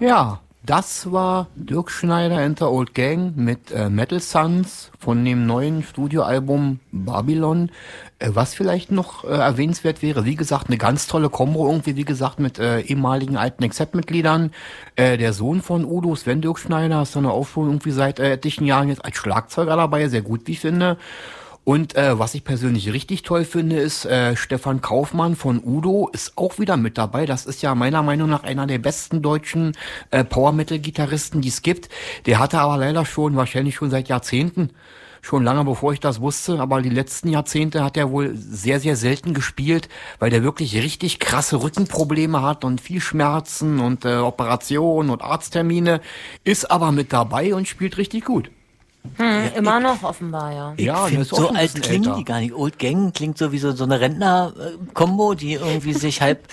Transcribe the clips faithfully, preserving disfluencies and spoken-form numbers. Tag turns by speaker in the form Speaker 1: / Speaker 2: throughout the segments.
Speaker 1: Ja, das war Dirk Schneider and the Old Gang mit äh, Metal Sons von dem neuen Studioalbum Babylon. Äh, was vielleicht noch äh, erwähnenswert wäre, wie gesagt, eine ganz tolle Kombo irgendwie, wie gesagt, mit äh, ehemaligen alten Accept-Mitgliedern. Äh, der Sohn von Udo, Sven Dirk Schneider, ist dann auch schon irgendwie seit äh, etlichen Jahren jetzt als Schlagzeuger dabei, sehr gut, wie ich finde. Und äh, was ich persönlich richtig toll finde, ist äh, Stefan Kaufmann von Udo ist auch wieder mit dabei. Das ist ja meiner Meinung nach einer der besten deutschen äh, Power-Metal-Gitarristen, die es gibt. Der hatte aber leider schon, wahrscheinlich schon seit Jahrzehnten, schon lange bevor ich das wusste, aber die letzten Jahrzehnte hat er wohl sehr, sehr selten gespielt, weil der wirklich richtig krasse Rückenprobleme hat und viel Schmerzen und äh, Operationen und Arzttermine, ist aber mit dabei und spielt richtig gut.
Speaker 2: Hm, ja, immer ich, noch offenbar, ja.
Speaker 3: Ich
Speaker 1: ja,
Speaker 3: finde, so alt klingen älter. Die gar nicht. Old Gang klingt so wie so, so eine Rentner-Kombo, die irgendwie sich halb,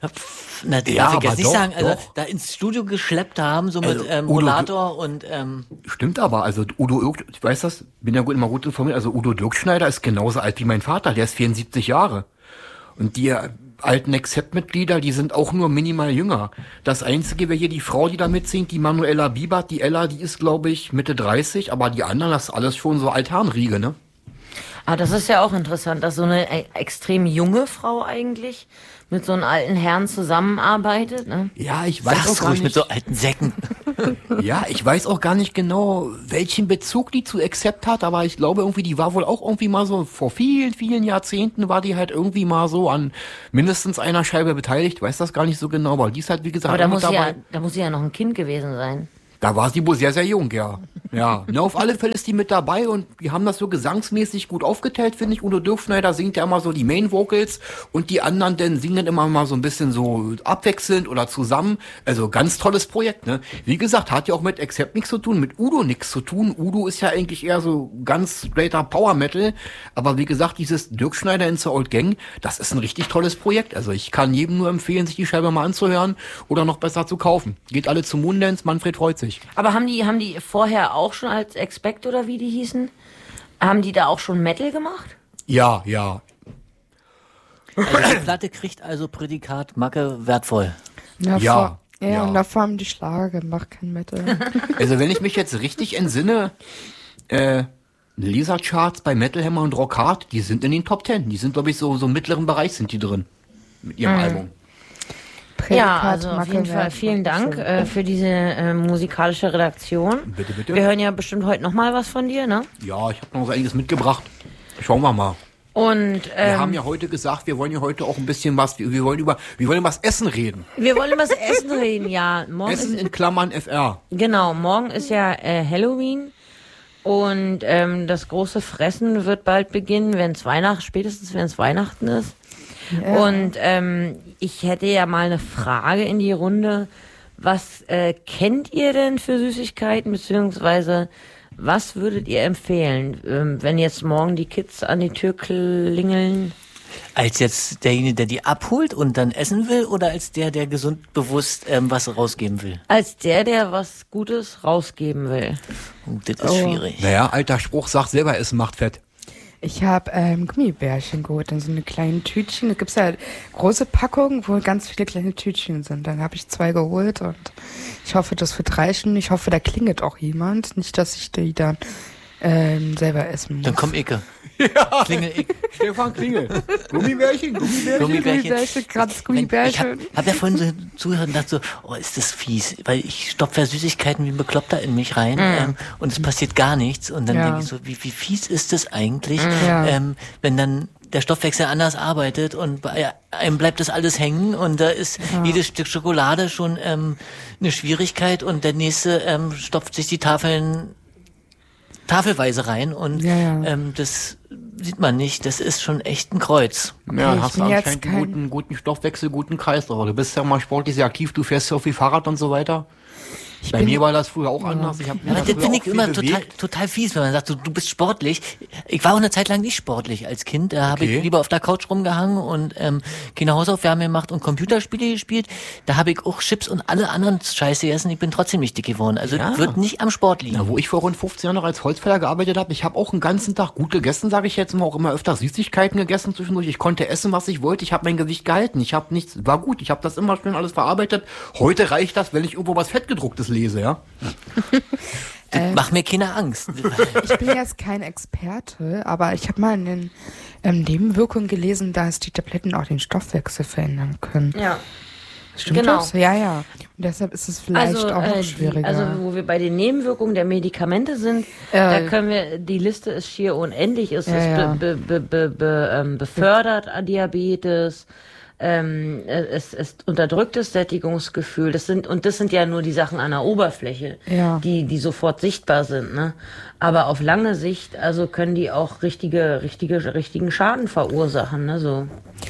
Speaker 3: na, die
Speaker 1: ja,
Speaker 3: darf ich jetzt nicht
Speaker 1: doch,
Speaker 3: sagen, also
Speaker 1: doch.
Speaker 3: da ins Studio geschleppt haben, so
Speaker 1: also,
Speaker 3: mit ähm,
Speaker 1: Udo,
Speaker 3: Rollator und ähm,
Speaker 1: stimmt aber, also Udo, ich weiß das, bin ja gut, immer gut informiert, also Udo Dirkschneider ist genauso alt wie mein Vater, der ist vierundsiebzig Jahre. Und die alten Accept-Mitglieder, die sind auch nur minimal jünger. Das Einzige wäre hier die Frau, die da mitsingt, die Manuela Biebert. Die Ella, die ist, glaube ich, Mitte dreißig, aber die anderen, das ist alles schon so Altherrenriege, ne?
Speaker 2: Aber das ist ja auch interessant, dass so eine e- extrem junge Frau eigentlich mit so einem alten Herrn zusammenarbeitet, ne?
Speaker 1: Ja, ich weiß
Speaker 3: Sag's
Speaker 1: auch gar
Speaker 3: ruhig
Speaker 1: nicht.
Speaker 3: mit so alten Säcken.
Speaker 1: Ja, ich weiß auch gar nicht genau, welchen Bezug die zu Accept hat, aber ich glaube irgendwie, die war wohl auch irgendwie mal so, vor vielen, vielen Jahrzehnten war die halt irgendwie mal so an mindestens einer Scheibe beteiligt, weiß das gar nicht so genau, aber die ist halt, wie gesagt,
Speaker 2: Aber da
Speaker 1: immer
Speaker 2: muss, sie
Speaker 1: dabei.
Speaker 2: ja, da muss sie ja noch ein Kind gewesen sein.
Speaker 1: Da war sie wohl sehr, sehr jung, ja. Ja, ne, auf alle Fälle ist die mit dabei und die haben das so gesangsmäßig gut aufgeteilt, finde ich. Udo Dirkschneider singt ja immer so die Main Vocals und die anderen dann singen immer mal so ein bisschen so abwechselnd oder zusammen. Also ganz tolles Projekt, ne. Wie gesagt, hat ja auch mit Accept nichts zu tun, mit Udo nichts zu tun. Udo ist ja eigentlich eher so ganz straighter Power Metal. Aber wie gesagt, dieses Dirkschneider in the Old Gang, das ist ein richtig tolles Projekt. Also ich kann jedem nur empfehlen, sich die Scheibe mal anzuhören oder noch besser zu kaufen. Geht alle zum Moondance, Manfred freut sich.
Speaker 2: Aber haben die, haben die vorher auch schon als Expect oder wie die hießen, haben die da auch schon Metal gemacht?
Speaker 1: Ja, ja.
Speaker 3: Also die Platte kriegt also Prädikat Macke wertvoll.
Speaker 4: Ja,
Speaker 1: Ja,
Speaker 4: vor, ja,
Speaker 1: ja.
Speaker 4: und davor haben die Schlager gemacht, kein Metal.
Speaker 1: Also wenn ich mich jetzt richtig entsinne, äh, Lesercharts bei Metal Hammer und Rock Hard, die sind in den Top Ten. Die sind, glaube ich, so, so im mittleren Bereich sind die drin. Mit ihrem
Speaker 2: Mhm.
Speaker 1: Album.
Speaker 2: Ja, also auf jeden Fall vielen Dank äh, für diese äh, musikalische Redaktion.
Speaker 1: Bitte, bitte.
Speaker 2: Wir hören ja bestimmt heute noch mal was von dir, ne?
Speaker 1: Ja, ich habe noch so einiges mitgebracht. Schauen wir mal.
Speaker 2: Und
Speaker 1: Wir
Speaker 2: ähm,
Speaker 1: haben ja heute gesagt, wir wollen ja heute auch ein bisschen was, wir wollen über, wir wollen über das Essen reden.
Speaker 2: wir wollen über das Essen reden, ja. Morgen
Speaker 1: Essen
Speaker 2: ist,
Speaker 1: in Klammern F R.
Speaker 2: genau, morgen ist ja äh, Halloween und ähm, das große Fressen wird bald beginnen, wenn es Weihnachten, spätestens wenn es Weihnachten ist.
Speaker 4: Ja.
Speaker 2: Und ähm, ich hätte ja mal eine Frage in die Runde. Was äh, kennt ihr denn für Süßigkeiten, beziehungsweise was würdet ihr empfehlen, ähm, wenn jetzt morgen die Kids an die Tür klingeln?
Speaker 3: Als jetzt derjenige, der die abholt und dann essen will, oder als der, der gesund bewusst ähm, was rausgeben will?
Speaker 2: Als der, der was Gutes rausgeben will.
Speaker 3: Oh, das ist
Speaker 4: Oh.
Speaker 3: schwierig.
Speaker 1: Naja, alter Spruch, sagt selber, Essen macht fett.
Speaker 4: Ich habe ähm, Gummibärchen geholt in so eine kleinen Tütchen. Da gibt's ja große Packungen, wo ganz viele kleine Tütchen sind. Dann habe ich zwei geholt und ich hoffe, das wird reichen. Ich hoffe, da klingelt auch jemand. Nicht, dass ich die dann ähm, selber essen muss.
Speaker 3: Dann komm Icke.
Speaker 1: Ja,
Speaker 3: Klingel ich.
Speaker 1: Stefan Klingel. Gummibärchen, Gummibärchen.
Speaker 3: Gummibärchen.
Speaker 4: Gummibärchen, ganz
Speaker 3: Ich
Speaker 4: Gummibärchen.
Speaker 3: habe hab ja vorhin so zugehört und dachte so, oh, ist das fies, weil ich stopfe ja Süßigkeiten wie ein Bekloppter in mich rein ähm, und es passiert gar nichts und dann
Speaker 4: Ja.
Speaker 3: denke ich so, wie, wie fies ist das eigentlich,
Speaker 4: Ja.
Speaker 3: ähm, wenn dann der Stoffwechsel anders arbeitet und bei einem bleibt das alles hängen und da ist jedes Stück Schokolade schon ähm, eine Schwierigkeit und der nächste ähm, stopft sich die Tafeln tafelweise rein und
Speaker 4: Ja, ja.
Speaker 3: Ähm, das sieht man nicht, das ist schon echt ein Kreuz.
Speaker 1: Ja,
Speaker 4: Okay,
Speaker 1: hast
Speaker 4: ich
Speaker 1: du
Speaker 4: bin jetzt
Speaker 1: anscheinend einen
Speaker 4: kein-
Speaker 1: guten, guten Stoffwechsel, guten Kreislauf. Du bist ja mal sportlich sehr aktiv, du fährst ja viel Fahrrad und so weiter.
Speaker 4: Ich
Speaker 1: Bei
Speaker 4: bin-
Speaker 1: mir war das früher auch anders. Ich hab mir
Speaker 3: Aber
Speaker 1: da
Speaker 3: das
Speaker 1: früher
Speaker 3: finde
Speaker 1: auch
Speaker 3: ich
Speaker 1: viel
Speaker 3: immer
Speaker 1: bewegt.
Speaker 3: total, total fies, wenn man sagt, du, du bist sportlich. Ich war auch eine Zeit lang nicht sportlich als Kind. Da habe
Speaker 1: Okay.
Speaker 3: ich lieber auf der Couch rumgehangen und ähm, keine Hausaufgaben gemacht und Computerspiele gespielt. Da habe ich auch Chips und alle anderen Scheiße gegessen. Ich bin trotzdem nicht dick geworden. Also
Speaker 1: Ja.
Speaker 3: wird nicht am Sport liegen.
Speaker 1: Na, wo ich vor rund fünfzehn Jahren noch als Holzfäller gearbeitet habe, ich habe auch einen ganzen Tag gut gegessen, sage ich jetzt mal, auch immer öfter Süßigkeiten gegessen zwischendurch. Ich konnte essen, was ich wollte. Ich habe mein Gewicht gehalten. Ich habe nichts, war gut. Ich habe das immer schön alles verarbeitet. Heute reicht das, wenn ich irgendwo was Fettgedrucktes lese, ja.
Speaker 3: Das macht mir keine Angst.
Speaker 4: Ich bin jetzt kein Experte, aber ich habe mal in den ähm, Nebenwirkungen gelesen, dass die Tabletten auch den Stoffwechsel verändern können.
Speaker 2: Ja.
Speaker 4: Stimmt
Speaker 2: Genau.
Speaker 4: das? Ja, ja. Und deshalb ist es vielleicht
Speaker 2: Also,
Speaker 4: auch noch
Speaker 2: äh, die,
Speaker 4: schwieriger.
Speaker 2: also wo wir bei den Nebenwirkungen der Medikamente sind,
Speaker 4: Äh,
Speaker 2: da können wir, die Liste ist schier unendlich. Es
Speaker 4: Ja,
Speaker 2: ist
Speaker 4: ja.
Speaker 2: be, be, be, be, ähm, befördert Diabetes, ähm, es ist unterdrücktes Sättigungsgefühl. Das sind und das sind ja nur die Sachen an der Oberfläche,
Speaker 4: Ja.
Speaker 2: die die sofort sichtbar sind. Ne? Aber auf lange Sicht, also können die auch richtige, richtige, richtigen Schaden verursachen. Ne? So.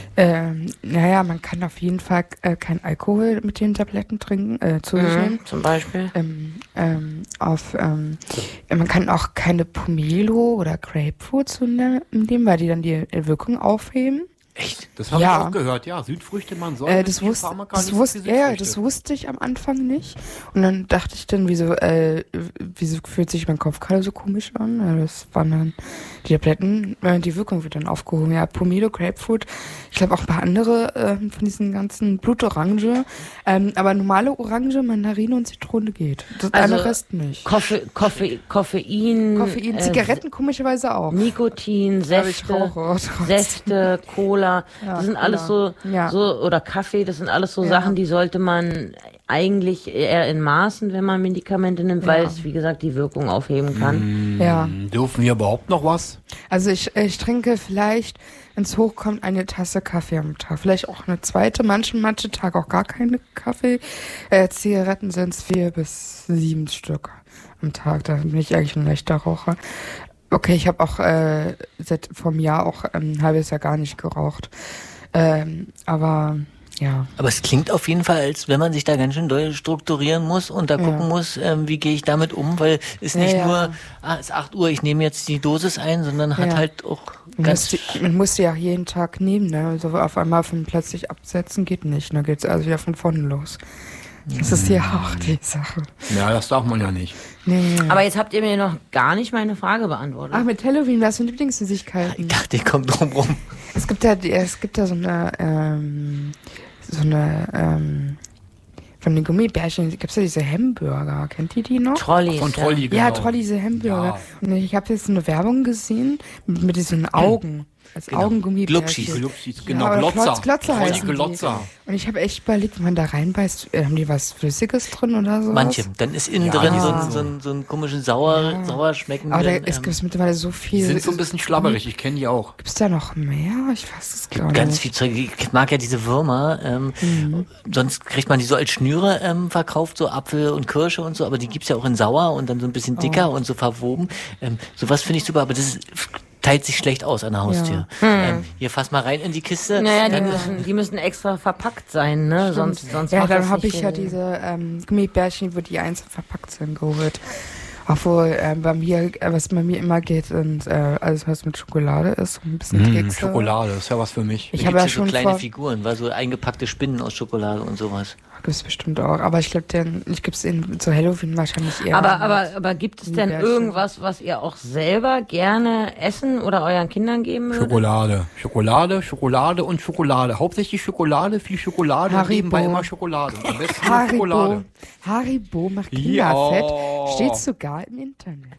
Speaker 4: ähm, naja, man kann auf jeden Fall äh, kein Alkohol mit den Tabletten trinken, äh, zu sich nehmen.
Speaker 2: Mhm, zum Beispiel.
Speaker 4: Ähm, ähm, auf, ähm, man kann auch keine Pomelo oder Grapefruit zu ne- nehmen, weil die dann die äh, Wirkung aufheben.
Speaker 3: Echt?
Speaker 1: Das habe
Speaker 4: Ja.
Speaker 1: ich auch gehört, ja. Südfrüchte, man soll
Speaker 4: Äh,
Speaker 1: mit
Speaker 4: das
Speaker 1: viel
Speaker 4: wusste,
Speaker 1: Pharmaka
Speaker 4: das
Speaker 1: nicht so
Speaker 4: wusste,
Speaker 1: viel
Speaker 4: ja, ja,
Speaker 1: Südfrüchte.
Speaker 4: das wusste ich am Anfang nicht. Und dann dachte ich dann, wieso, äh, wieso fühlt sich mein Kopf gerade so komisch an? Ja, das waren dann die Tabletten, äh, die Wirkung wird dann aufgehoben. Ja, Pomelo, Grapefruit, ich glaube auch ein paar andere äh, von diesen ganzen Blutorange. Ähm, aber normale Orange, Mandarine und Zitrone geht. Das
Speaker 2: Also,
Speaker 4: andere Rest nicht.
Speaker 2: Koffe, Koffe, Koffein,
Speaker 4: Koffein,
Speaker 2: äh,
Speaker 4: Zigaretten komischerweise auch.
Speaker 2: Nikotin,
Speaker 4: Aber ich
Speaker 2: Säfte,
Speaker 4: rauche trotzdem.
Speaker 2: Säfte, Cola,
Speaker 4: Ja,
Speaker 2: das sind alles so,
Speaker 4: Cola. Ja.
Speaker 2: so, oder Kaffee, das sind alles so
Speaker 4: Ja.
Speaker 2: Sachen, die sollte man eigentlich eher in Maßen, wenn man Medikamente nimmt, weil es, wie gesagt, die Wirkung aufheben kann.
Speaker 4: Ja.
Speaker 1: Hm, Dürfen wir überhaupt noch was?
Speaker 4: Also ich, ich trinke vielleicht, wenn es hochkommt, eine Tasse Kaffee am Tag. Vielleicht auch eine zweite, manche, manche Tage auch gar keine Kaffee. Äh, Zigaretten sind es vier bis sieben Stück am Tag. Da bin ich eigentlich ein leichter Raucher. Okay, ich habe auch äh, seit vom Jahr auch ein halbes Jahr gar nicht geraucht. Ähm, aber ja.
Speaker 3: Aber es klingt auf jeden Fall, als wenn man sich da ganz schön doll strukturieren muss und da gucken muss, ähm, wie gehe ich damit um, weil es
Speaker 4: Ja,
Speaker 3: nicht
Speaker 4: ja.
Speaker 3: nur, ah, es ist acht Uhr, ich nehme jetzt die Dosis ein, sondern hat
Speaker 4: Ja.
Speaker 3: halt auch
Speaker 4: Man
Speaker 3: ganz...
Speaker 4: muss, die, man muss die ja jeden Tag nehmen, ne? Also auf einmal von plötzlich absetzen geht nicht. Dann geht's also wieder von vorne los. Das ist ja auch die Sache.
Speaker 1: Ja, das darf man ja nicht.
Speaker 4: Nee.
Speaker 2: Aber jetzt habt ihr mir noch gar nicht meine Frage beantwortet.
Speaker 4: Ach, mit Halloween, was sind Lieblingssüßigkeiten?
Speaker 3: Ich dachte, ich komme drum rum.
Speaker 4: Es gibt ja, die- es gibt ja so eine, ähm, so eine, ähm, von den Gummibärchen gibt's ja diese Hamburger. Kennt ihr die noch?
Speaker 2: Trolleys.
Speaker 1: Von Trolli, genau.
Speaker 4: Ja, Trolli, diese Hamburger.
Speaker 1: Ja.
Speaker 4: Und ich habe jetzt eine Werbung gesehen mit, mit diesen Augen. Als
Speaker 3: Genau.
Speaker 4: Augengummibärchen.
Speaker 3: Glubschis.
Speaker 1: Glubschis, genau,
Speaker 4: aber
Speaker 1: Glotzer.
Speaker 4: Glotz- Glotzer
Speaker 1: Trolli
Speaker 4: heißen die.
Speaker 1: Glotzer.
Speaker 4: Und ich habe echt überlegt, wenn man da reinbeißt, äh, haben die was Flüssiges drin oder so?
Speaker 3: Manche. Dann ist innen
Speaker 1: Ja,
Speaker 3: drin
Speaker 1: die
Speaker 3: so,
Speaker 1: sind
Speaker 3: ein,
Speaker 1: so.
Speaker 3: so, ein, so ein komischen sauer,
Speaker 4: Ja.
Speaker 3: sauer schmeckenden...
Speaker 4: Aber da,
Speaker 3: ähm,
Speaker 4: es gibt mittlerweile so viel.
Speaker 1: Die sind so ein bisschen schlabberig, ich kenne die auch.
Speaker 4: Gibt's da noch mehr? Ich weiß es gar
Speaker 3: ganz
Speaker 4: nicht.
Speaker 3: viel Zeug. Ich mag ja diese Würmer. Ähm,
Speaker 4: Mhm.
Speaker 3: Sonst kriegt man die so als Schnüre ähm, verkauft, so Apfel und Kirsche und so, aber die gibt's ja auch in sauer und dann so ein bisschen dicker
Speaker 4: Oh.
Speaker 3: und so verwoben. Ähm, sowas finde ich super, aber das ist, teilt sich schlecht aus an der Haustür. Ähm, hier, fass mal rein in die Kiste.
Speaker 2: Naja, die
Speaker 3: Dann-
Speaker 2: müssen, die müssen extra verpackt sein, ne? Sonst, sonst
Speaker 4: Ja,
Speaker 2: macht
Speaker 4: dann
Speaker 2: das
Speaker 4: habe
Speaker 2: nicht
Speaker 4: ich ja
Speaker 2: Sinn.
Speaker 4: diese ähm, Gummibärchen, wo die einzeln verpackt sind, geholt. Obwohl äh, bei mir, äh, was bei mir immer geht, und äh, alles was mit Schokolade ist, so ein bisschen
Speaker 1: Mmh,
Speaker 4: Kekse.
Speaker 1: Schokolade, das ist ja was für mich.
Speaker 4: Ich
Speaker 3: Da
Speaker 4: habe
Speaker 3: gibt's
Speaker 4: ja
Speaker 3: ja so
Speaker 4: schon
Speaker 3: kleine
Speaker 4: vor,
Speaker 3: Figuren, war so eingepackte Spinnen aus Schokolade und sowas.
Speaker 4: gibt's bestimmt auch, aber ich glaube, den, ich gibt's in zu Halloween wahrscheinlich eher.
Speaker 2: Aber, aber, aber gibt es denn
Speaker 4: Gummibärchen.
Speaker 2: irgendwas, was ihr auch selber gerne essen oder euren Kindern geben würdet?
Speaker 1: Schokolade. Schokolade, Schokolade und Schokolade. Hauptsächlich Schokolade, viel Schokolade und
Speaker 4: Haribo.
Speaker 1: nebenbei immer Schokolade. Und am besten nur
Speaker 4: Haribo,
Speaker 1: Schokolade.
Speaker 4: Haribo macht
Speaker 1: Ja.
Speaker 4: Kinderfett, steht sogar im Internet.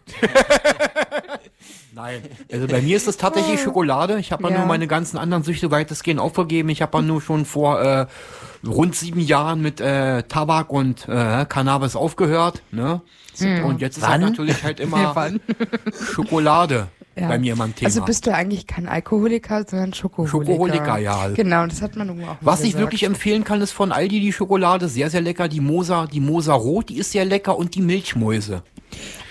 Speaker 1: Nein. Also bei mir ist das tatsächlich Schokolade. Ich habe ja
Speaker 4: Ja.
Speaker 1: nur meine ganzen anderen Süchte weitestgehend aufgegeben. Ich habe ja nur schon vor äh, rund sieben Jahren mit äh, Tabak und äh, Cannabis aufgehört. Ne? Und jetzt ist halt
Speaker 3: Wann?
Speaker 1: natürlich halt
Speaker 4: Ja,
Speaker 1: immer
Speaker 4: wann?
Speaker 1: Schokolade
Speaker 4: Ja.
Speaker 1: bei mir immer ein Thema.
Speaker 4: Also bist du eigentlich kein Alkoholiker, sondern Schokoholiker.
Speaker 1: Schokoholiker, ja.
Speaker 4: Genau, das hat man irgendwo auch mal
Speaker 1: Was ich
Speaker 4: gesagt.
Speaker 1: wirklich empfehlen kann, ist von Aldi die Schokolade, sehr, sehr lecker. Die Moser, die Moser Rot, die ist sehr lecker und die Milchmäuse.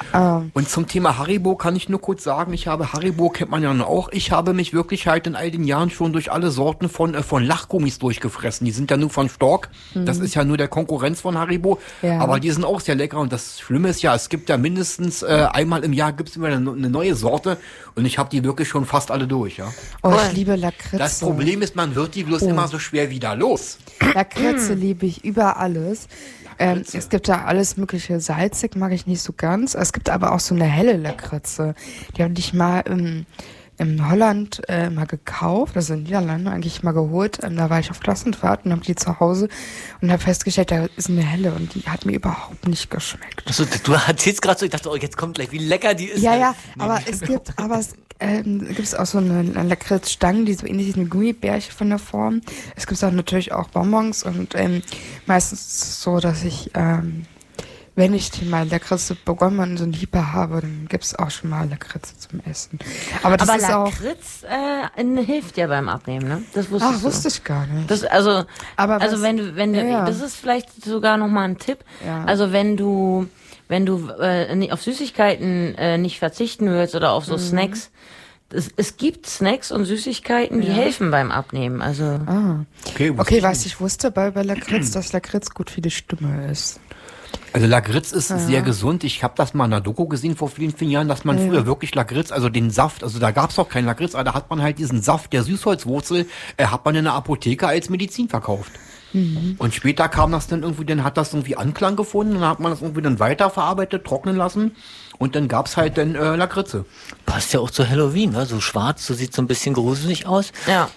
Speaker 4: Ähm,
Speaker 1: Und zum Thema Haribo kann ich nur kurz sagen, ich habe Haribo, kennt man ja noch auch, ich habe mich wirklich halt in all den Jahren schon durch alle Sorten von äh, von Lachgummis durchgefressen. Die sind ja nur von Stork, das ist ja nur der Konkurrenz von Haribo,
Speaker 4: Ja.
Speaker 1: aber die sind auch sehr lecker und das Schlimme ist ja, es gibt ja mindestens äh, einmal im Jahr gibt's immer eine, eine neue Sorte und ich habe die wirklich schon fast alle durch, ja.
Speaker 4: oh, ich liebe Lakritze.
Speaker 1: Das Problem ist, man wird die bloß immer so schwer wieder los.
Speaker 4: Lakritze liebe ich über alles. Ähm, es gibt da alles mögliche. Salzig mag ich nicht so ganz. Es gibt aber auch so eine helle Lakritze. Die habe ich mal im, in Holland äh, mal gekauft, also in Niederlande eigentlich mal geholt. Ähm, da war ich auf Klassenfahrt und habe die zu Hause und habe festgestellt, da ist eine helle und die hat mir überhaupt nicht geschmeckt.
Speaker 3: Also, du erzählst gerade so, ich dachte, oh, jetzt kommt gleich, wie lecker die ist.
Speaker 4: Ja, ja, aber es gibt, aber es ähm, gibt auch so eine, eine Lakritzstangen, die so ähnlich ist wie Gummibärchen von der Form. Es gibt auch natürlich auch Bonbons und ähm, meistens ist es so, dass ich, ähm, wenn ich die mal Lakritze begonnen und so einen Hieper habe, dann gibt's auch schon mal Lakritze zum Essen. Aber das
Speaker 2: Aber
Speaker 4: ist auch,
Speaker 2: Lakritz äh, in- hilft ja beim Abnehmen, ne? Das wusstest
Speaker 4: ach,
Speaker 2: du.
Speaker 4: wusste ich gar nicht.
Speaker 2: Das, also,
Speaker 4: Aber
Speaker 2: also
Speaker 4: was-
Speaker 2: wenn du, wenn du,
Speaker 4: Ja, ja.
Speaker 2: das ist vielleicht sogar noch mal ein Tipp.
Speaker 4: Ja.
Speaker 2: Also wenn du, wenn du äh, nicht- auf Süßigkeiten äh, nicht verzichten willst oder auf so
Speaker 4: Mhm.
Speaker 2: Snacks, es, es gibt Snacks und Süßigkeiten, die helfen beim Abnehmen. Also
Speaker 4: ah.
Speaker 1: Okay, wusste
Speaker 4: Okay,
Speaker 1: ich
Speaker 4: was ich wusste bei, bei Lakritz, dass Lakritz gut für die Stimme ist.
Speaker 1: Also Lakritz ist sehr gesund. Ich habe das mal in einer Doku gesehen vor vielen, vielen Jahren, dass man früher wirklich Lakritz, also den Saft, also da gab's auch keinen Lakritz, aber da hat man halt diesen Saft der Süßholzwurzel, äh, hat man in der Apotheke als Medizin verkauft. Und später kam das dann irgendwie, dann hat das irgendwie Anklang gefunden, dann hat man das irgendwie dann weiterverarbeitet, trocknen lassen und dann gab's halt dann äh, Lakritze.
Speaker 3: Passt ja auch zu Halloween, ne? So schwarz, so sieht so ein bisschen gruselig aus.
Speaker 2: ja.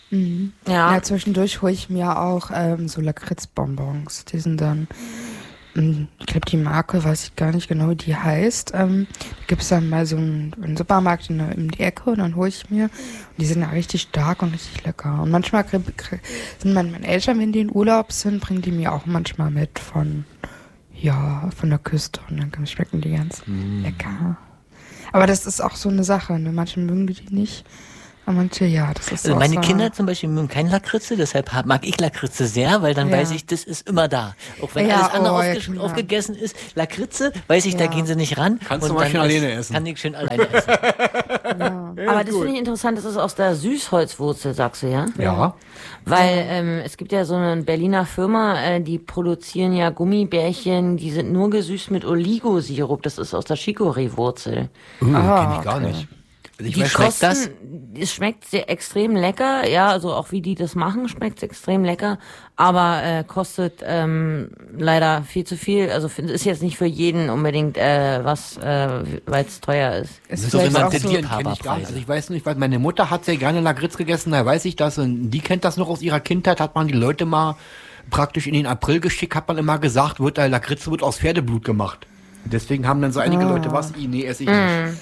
Speaker 2: Ja.
Speaker 4: Ja, zwischendurch hole ich mir auch ähm, so Lakritzbonbons. Die sind dann, ähm, ich glaube, die Marke, weiß ich gar nicht genau, wie die heißt. Ähm, Gibt es dann mal so einen, einen Supermarkt in, der- in die Ecke und dann hole ich mir. Und die sind ja richtig stark und richtig lecker. Und manchmal krieg, krieg, sind meine, meine Eltern, wenn die in Urlaub sind, bringen die mir auch manchmal mit von, ja, von der Küste. Und dann schmecken die ganz lecker. Aber das ist auch so eine Sache. Ne? Manche mögen die nicht. Aber manche, ja, das ist
Speaker 3: Also
Speaker 4: auch
Speaker 3: meine
Speaker 4: so.
Speaker 3: Kinder zum Beispiel mögen kein Lakritze, deshalb hab- mag ich Lakritze sehr, weil dann
Speaker 4: Ja.
Speaker 3: weiß ich, das ist immer da. Auch wenn
Speaker 4: Ja,
Speaker 3: alles andere
Speaker 4: oh, ja,
Speaker 3: aufge
Speaker 4: Kinder.
Speaker 3: aufgegessen ist, Lakritze, weiß ich, da
Speaker 4: Ja.
Speaker 3: gehen sie nicht ran.
Speaker 1: Kannst du
Speaker 3: und
Speaker 1: mal
Speaker 3: dann
Speaker 1: schön
Speaker 3: ist-
Speaker 1: alleine essen.
Speaker 3: Kann ich schön alleine essen.
Speaker 2: Aber das finde ich interessant, das ist aus der Süßholzwurzel, sagst du, ja?
Speaker 1: Ja.
Speaker 2: Weil ähm, es gibt ja so eine Berliner Firma, äh, die produzieren ja Gummibärchen, die sind nur gesüßt mit Oligosirup, das ist aus der Chicorée-Wurzel.
Speaker 1: Uh,
Speaker 4: Ah,
Speaker 1: kenn ich gar
Speaker 4: okay.
Speaker 1: nicht. Also ich
Speaker 2: Die
Speaker 1: weiß,
Speaker 3: schmeckt das?
Speaker 2: kosten, es schmeckt sehr extrem lecker, ja, also auch wie die das machen, schmeckt extrem lecker, aber äh, kostet ähm, leider viel zu viel, also f- ist jetzt nicht für jeden unbedingt äh, was, äh, weil es teuer ist.
Speaker 4: Ist
Speaker 3: So, wenn
Speaker 4: vielleicht
Speaker 3: man
Speaker 4: auch
Speaker 3: den
Speaker 4: so,
Speaker 3: Tier-
Speaker 1: kenn ich gar nicht.
Speaker 3: Liebhaberpreise.
Speaker 1: Also ich weiß nicht, weil meine Mutter hat sehr gerne Lakritz gegessen, da weiß ich das. Und die kennt das noch aus ihrer Kindheit, hat man die Leute mal praktisch in den April geschickt, hat man immer gesagt, wird der Lakritz wird aus Pferdeblut gemacht. Deswegen haben dann so einige Leute, was, I, nee, esse ich nicht.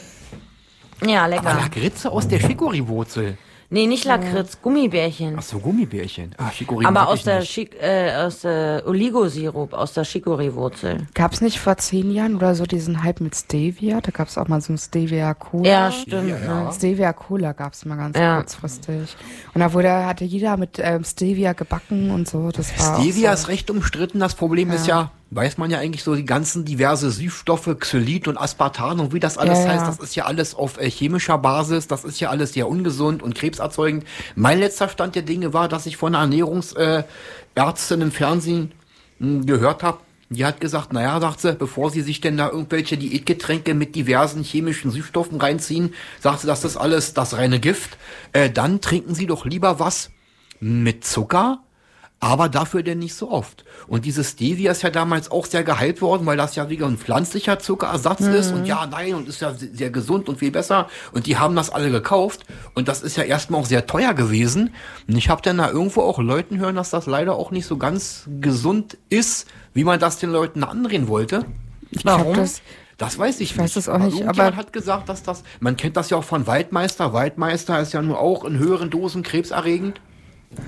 Speaker 2: Ja, lecker.
Speaker 1: Aber Lakritze aus der Chicorée-Wurzel.
Speaker 2: Nee, nicht Lakritz, Gummibärchen.
Speaker 1: Ach so, Gummibärchen. Ah, Chicorée mag
Speaker 2: Aber aus
Speaker 1: ich
Speaker 2: der,
Speaker 1: nicht.
Speaker 2: Schick, äh, aus der Oligosirup, aus der Chicorée-Wurzel.
Speaker 4: Gab's nicht vor zehn Jahren oder so diesen Hype mit Stevia? Da gab's auch mal so ein Stevia-Cola.
Speaker 2: Ja, stimmt.
Speaker 1: Ja, ja.
Speaker 2: Ne?
Speaker 4: Stevia-Cola gab's mal ganz
Speaker 2: Ja.
Speaker 4: kurzfristig. Und da wurde, hatte jeder mit ähm, Stevia gebacken und so. Das war
Speaker 1: Stevia
Speaker 4: auch
Speaker 1: ist
Speaker 4: so.
Speaker 1: recht umstritten. Das Problem ist ja, weiß man ja eigentlich so, die ganzen diverse Süßstoffe, Xylit und Aspartan und wie das alles
Speaker 4: Ja, ja.
Speaker 1: heißt, das ist ja alles auf äh, chemischer Basis, das ist ja alles sehr ungesund und krebserzeugend. Mein letzter Stand der Dinge war, dass ich von einer Ernährungsärztin äh, Ärztin im Fernsehen mh, gehört habe, die hat gesagt, naja, sagt sie, bevor sie sich denn da irgendwelche Diätgetränke mit diversen chemischen Süßstoffen reinziehen, sagt sie, das ist alles das reine Gift, äh, dann trinken Sie doch lieber was mit Zucker, aber dafür denn nicht so oft. Und dieses Stevia ist ja damals auch sehr gehypt worden, weil das ja wieder ein pflanzlicher Zuckerersatz ist und ja, nein, und ist ja se- sehr gesund und viel besser. Und die haben das alle gekauft und das ist ja erstmal auch sehr teuer gewesen. Und ich habe dann da irgendwo auch Leuten hören, dass das leider auch nicht so ganz gesund ist, wie man das den Leuten andrehen wollte.
Speaker 4: Ich glaub, das,
Speaker 1: Das weiß ich,
Speaker 4: Ich weiß
Speaker 1: nicht.
Speaker 4: es auch nicht,
Speaker 1: irgendjemand
Speaker 4: aber-
Speaker 1: hat gesagt, dass das, man kennt das ja auch von Waldmeister. Waldmeister ist ja nur auch in höheren Dosen krebserregend.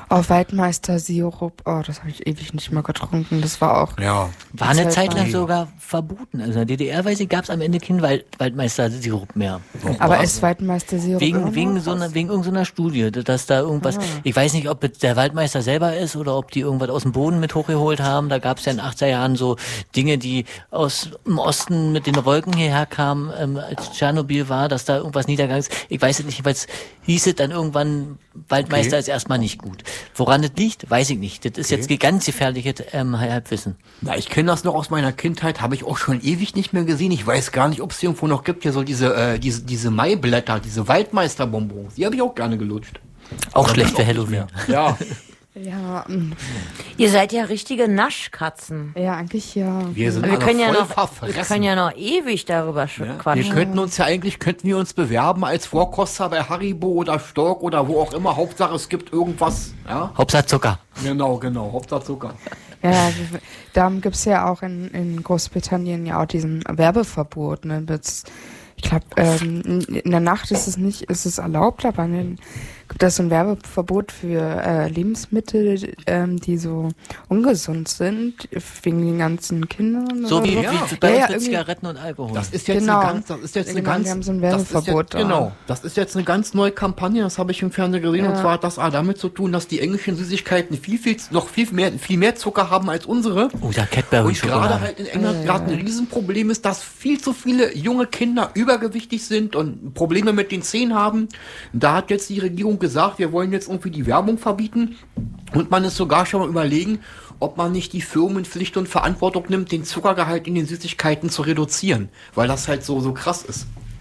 Speaker 4: Oh, Waldmeister-Sirup. Oh, das habe ich ewig nicht mehr getrunken. Das war auch...
Speaker 1: Ja.
Speaker 3: War eine
Speaker 4: Zeit
Speaker 3: Zeit lang
Speaker 4: lang.
Speaker 3: sogar verboten. Also in der D D R, weiß ich, gab es am Ende keinen Wald Waldmeister-Sirup mehr.
Speaker 4: Aber ist Waldmeister-Sirup immer
Speaker 3: Wegen,
Speaker 4: noch
Speaker 3: wegen,
Speaker 4: was?
Speaker 3: so einer, wegen irgendeiner Studie, dass da irgendwas, ich weiß nicht, ob es der Waldmeister selber ist oder ob die irgendwas aus dem Boden mit hochgeholt haben. Da gab es ja in den achtziger Jahren so Dinge, die aus dem Osten mit den Wolken hierher kamen, ähm, als Tschernobyl war, dass da irgendwas niedergegangen ist. Ich weiß es nicht, jedenfalls hieß es dann irgendwann, Waldmeister
Speaker 1: Okay.
Speaker 3: ist erstmal nicht gut. Woran das liegt, weiß ich nicht. Das ist
Speaker 1: Okay.
Speaker 3: jetzt ganz gefährliches ähm, Halbwissen.
Speaker 1: Na, ich kenne das noch aus meiner Kindheit, habe ich auch schon ewig nicht mehr gesehen. Ich weiß gar nicht, ob es irgendwo noch gibt, hier so diese, äh, diese, diese Maiblätter, diese Waldmeisterbonbons. Die habe ich auch gerne gelutscht.
Speaker 3: Auch
Speaker 1: Aber
Speaker 3: schlecht
Speaker 1: das
Speaker 3: für
Speaker 1: auch nicht
Speaker 3: Halloween.
Speaker 1: mehr. Ja,
Speaker 4: Ja, mm,
Speaker 2: Ihr seid ja richtige Naschkatzen.
Speaker 4: ja, eigentlich ja.
Speaker 1: wir sind
Speaker 2: Wir
Speaker 1: alle
Speaker 2: können ja,
Speaker 1: voll
Speaker 2: noch, wir
Speaker 1: verfressen.
Speaker 2: können ja noch ewig darüber sch-
Speaker 1: Ja, wir
Speaker 2: quatschen.
Speaker 1: könnten uns ja eigentlich, könnten wir uns bewerben als Vorkoster bei Haribo oder Stork oder wo auch immer. Hauptsache es gibt irgendwas. Ja,
Speaker 3: Hauptsache Zucker.
Speaker 1: genau, genau. Hauptsache Zucker.
Speaker 4: Ja, wir- darum gibt's ja auch in, in Großbritannien ja auch diesen Werbeverbot. Ne? Das- Ich glaube, ähm, in in der Nacht ist es nicht, ist es erlaubt, aber in den, gibt es so ein Werbeverbot für äh, Lebensmittel, ähm, die so ungesund sind, wegen den ganzen Kindern.
Speaker 3: So
Speaker 4: oder
Speaker 3: wie,
Speaker 4: so.
Speaker 1: Ja.
Speaker 3: wie bei
Speaker 4: Ja,
Speaker 3: uns
Speaker 4: ja,
Speaker 3: mit
Speaker 4: irgendwie-
Speaker 3: Zigaretten und Alkohol.
Speaker 1: Das ist jetzt
Speaker 4: Genau.
Speaker 1: eine ganz, das ist jetzt eine
Speaker 4: Genau,
Speaker 1: ganz,
Speaker 4: wir haben so ein
Speaker 1: das ist
Speaker 4: Werbeverbot
Speaker 1: jetzt,
Speaker 4: da.
Speaker 1: genau, das ist jetzt eine ganz neue Kampagne, das habe ich im Fernsehen gesehen,
Speaker 4: Ja.
Speaker 1: und zwar hat das A damit zu tun, dass die englischen Süßigkeiten viel, viel, noch viel mehr, viel mehr Zucker haben als unsere.
Speaker 3: Oh, der
Speaker 1: Und
Speaker 3: Cadbury-Schokolade.
Speaker 1: gerade halt in England gerade ein Riesenproblem ist, dass viel zu viele junge Kinder übergewichtig sind und Probleme mit den Zähnen haben. Da hat jetzt die Regierung gesagt, wir wollen jetzt irgendwie die Werbung verbieten, und man ist sogar schon mal überlegen, ob man nicht die Firmen in Pflicht und Verantwortung nimmt, den Zuckergehalt in den Süßigkeiten zu reduzieren, weil das halt so, so krass ist.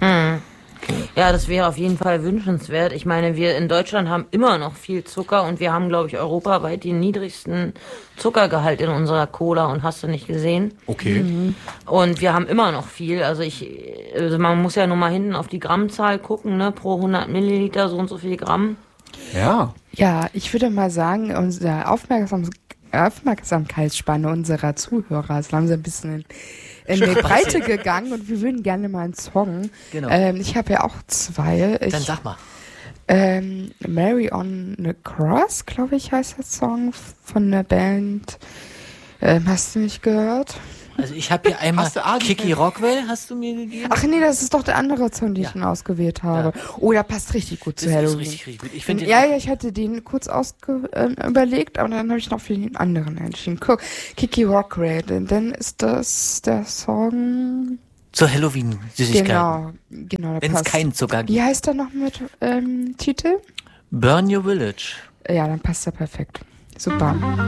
Speaker 2: Ja, das wäre auf jeden Fall wünschenswert. Ich meine, wir in Deutschland haben immer noch viel Zucker und wir haben, glaube ich, europaweit den niedrigsten Zuckergehalt in unserer Cola, und hast du nicht gesehen?
Speaker 1: Okay.
Speaker 2: Und wir haben immer noch viel. Also ich, also man muss ja nur mal hinten auf die Grammzahl gucken, ne? Pro hundert Milliliter so und so viel Gramm.
Speaker 1: Ja.
Speaker 4: Ja, ich würde mal sagen, unsere Aufmerksam Aufmerksamkeitsspanne unserer Zuhörer ist langsam ein bisschen in, in die Breite gegangen, und wir würden gerne mal einen Song.
Speaker 3: Genau.
Speaker 4: Ähm, ich habe ja auch zwei. Ich,
Speaker 3: Dann sag mal.
Speaker 4: ähm, Mary on the Cross, glaube ich, heißt der Song von der Band. Ähm, hast du nicht gehört?
Speaker 3: Also ich habe hier einmal
Speaker 1: Hast du A, die
Speaker 3: Kiki
Speaker 1: Band?
Speaker 3: Rockwell, hast du mir gegeben?
Speaker 4: Ach nee, das ist doch der andere Song, den ich
Speaker 3: Ja.
Speaker 4: schon ausgewählt habe. Oh, der passt richtig gut zu
Speaker 3: das ist
Speaker 4: Halloween.
Speaker 3: richtig, richtig gut. Ich finde
Speaker 4: Ja, ja, ich hatte den kurz ausge äh, überlegt, aber dann habe ich noch für den anderen entschieden. Guck, Kiki Rockwell, denn dann ist das der Song.
Speaker 3: zur Halloween-Süßigkeit.
Speaker 4: Genau, genau, der
Speaker 3: Wenn es
Speaker 4: passt.
Speaker 3: keinen Zucker
Speaker 4: Wie
Speaker 3: gibt.
Speaker 4: heißt der noch mit ähm, Titel?
Speaker 3: Burn Your Village.
Speaker 4: Ja, dann passt er perfekt. Super.